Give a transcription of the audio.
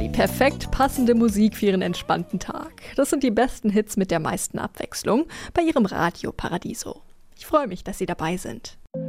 die perfekt passende Musik für Ihren entspannten Tag. Das sind die besten Hits mit der meisten Abwechslung bei Ihrem Radio Paradiso. Ich freue mich, dass Sie dabei sind.